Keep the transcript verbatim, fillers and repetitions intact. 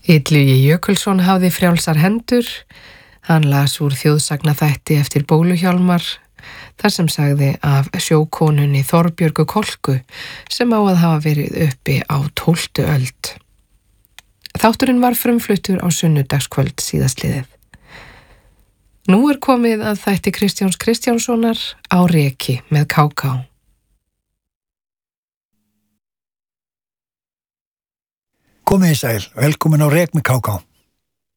Illugi Jökulsson hafði frjálsar hendur. Hann las úr þjóðsagnaþætti eftir Bóluhjálmar, þar sem sagði af sjókonunni Þorbjörgu Kolku sem á að hafa verið uppi á tólftu öld. Þátturinn var frumfluttur á sunnudagskvöld síðastliðið. Nú er komið að þætti Kristjáns Kristjánssonar Á reki með ká ká. Komið í sæl, velkomin á Rek með ká ká.